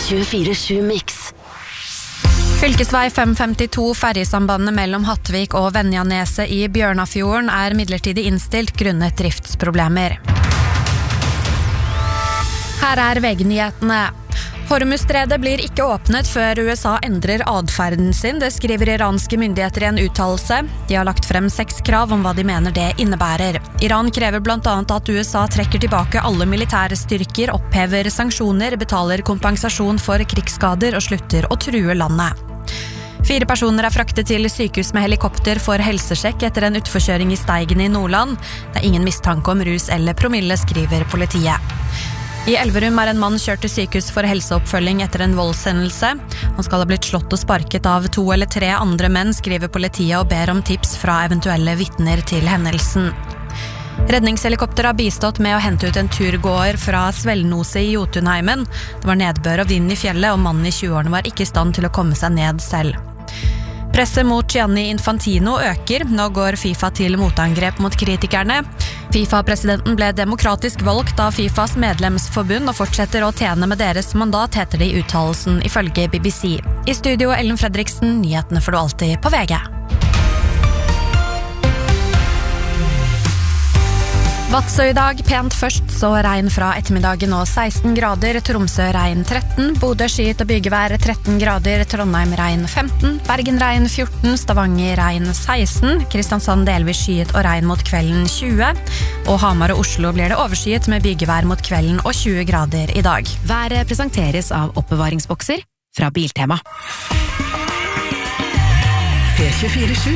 24/7 Mix. Fylkesvei 552 ferjesambandet mellom Hattvik og Venjaneset i Bjørnafjorden midlertidig innstilt grunnet driftsproblemer. Her VG-nyhetene. Hormuzstredet blir ikke åpnet før USA endrer adferden sin, det skriver iranske myndigheter i en uttalelse. De har lagt frem 6 krav om hva de mener det innebærer. Iran krever blant annet at USA trekker tilbake alle militære styrker, opphever sanksjoner, betaler kompensasjon for krigsskader og slutter å true landet. 4 personer fraktet til sykehus med helikopter for helsesjekk etter en utforkjøring i Steigen i Nordland. Det er ingen mistanke om rus eller promille, skriver politiet. I Elverum en mann kjørt til sykehus for helseoppfølging etter en voldshendelse. Han skal ha blitt slått og sparket av 2 eller 3 andre menn, skriver politiet og ber om tips fra eventuelle vitner til hendelsen. Redningshelikopter har bistått med å hente ut en turgåer fra Svelnose i Jotunheimen. Det var nedbør og vind i fjellet, og mannen i 20-årene var ikke i stand til å komme seg ned selv. Presset mot Gianni Infantino øker. Nå går FIFA til motangrep mot kritikerne. FIFA-presidenten ble demokratisk valgt av FIFAs medlemsforbund og fortsetter å tjene med deres mandat, heter det i uttalelsen ifølge BBC. I studio Ellen Fredriksen, nyhetene får du alltid på VG. Vadsø i dag, pent først, så regn fra ettermiddagen og 16 grader, Tromsø regn 13, Bodø skyet og bygevær 13 grader, Trondheim regn 15, Bergen regn 14, Stavanger regn 16, Kristiansand delvis skyet og regn mot kvelden 20, og Hamar og Oslo blir det overskyet med bygevær mot kvelden og 20 grader i dag. Været presenteres av oppbevaringsbokser fra Biltema. P24/7